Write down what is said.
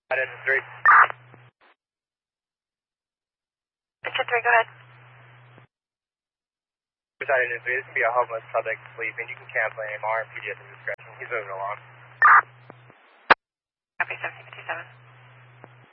Engine 3. Engine 3, go ahead. Suicide Engine 3, this can be a homeless subject sleeping. You can cancel AMR and PD at the discretion. He's moving along. Copy 17.